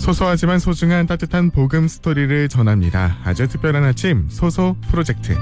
소소하지만 소중한 따뜻한 복음 스토리를 전합니다. 아주 특별한 아침 소소 프로젝트.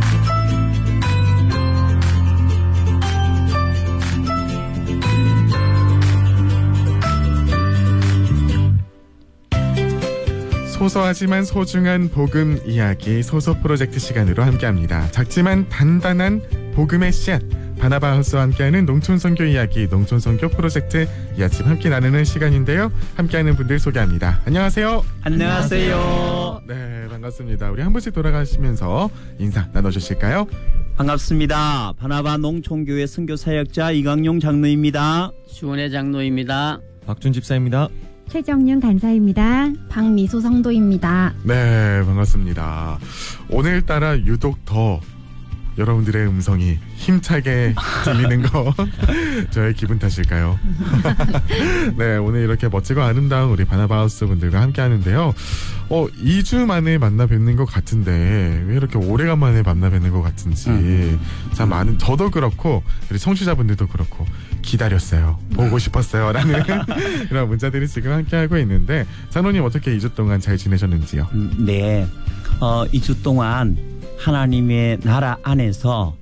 소소하지만 소중한 복음 이야기 소소 프로젝트 시간으로 함께합니다. 작지만 단단한 복음의 씨앗, 바나바하우스와 함께하는 농촌선교 이야기, 농촌선교 프로젝트 이 아침 함께 나누는 시간인데요. 함께하는 분들 소개합니다. 안녕하세요. 안녕하세요. 네, 반갑습니다. 우리 한 분씩 돌아가시면서 인사 나눠주실까요? 반갑습니다. 바나바 농촌교회 선교사역자 이강용 장로입니다. 주원의 장로입니다. 박준 집사입니다. 최정윤 간사입니다. 박미소 성도입니다. 네, 반갑습니다. 오늘따라 유독 더 여러분들의 음성이 힘차게 들리는 거 저의 기분 탓일까요? 네, 오늘 이렇게 멋지고 아름다운 우리 바나바하우스 분들과 함께 하는데요. 2주 만에 만나 뵙는 것 같은데 왜 이렇게 오래간만에 만나 뵙는 것 같은지 참 많은, 저도 그렇고 우리 청취자분들도 그렇고 기다렸어요. 보고 싶었어요. 라는 그런 문자들이 지금 함께 하고 있는데, 장로님 어떻게 2주 동안 잘 지내셨는지요? 네, 2주 동안 하나님의 나라 안에서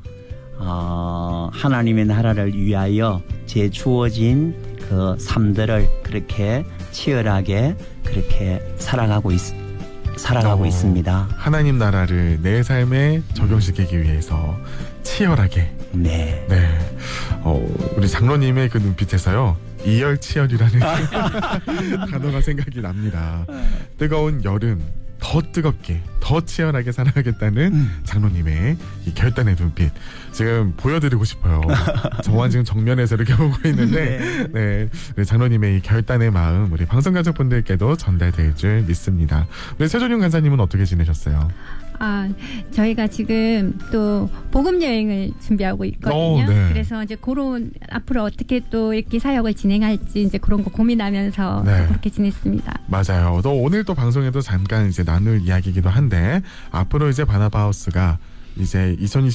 하나님의 나라를 위하여 제 주어진 그 삶들을 그렇게 치열하게 그렇게 살아가고 있습니다. 하나님 나라를 내 삶에 적용시키기 위해서 치열하게. 네. 네. 우리 장로님의 그 눈빛에서요, 이열치열이라는 단어가 생각이 납니다. 뜨거운 여름, 더 뜨겁게, 더 치열하게 살아가겠다는 장로님의 이 결단의 눈빛 지금 보여드리고 싶어요. 저와 지금 정면에서 이렇게 보고 있는데 네, 장로님의 이 결단의 마음 우리 방송가족분들께도 전달될 줄 믿습니다. 우리 최종윤 간사님은 어떻게 지내셨어요? 저희가 지금 또 복음 여행을 준비하고 있거든요. 네. 그래서 이제 그런 앞으로 어떻게 또 이렇게 사역을 진행할지 이제 그런 거 고민하면서 네. 그렇게 지냈습니다. 맞아요. 또 오늘 또 방송에도 잠깐 이제 나눌 이야기이기도 한데, 앞으로 이제 바나바하우스가 이제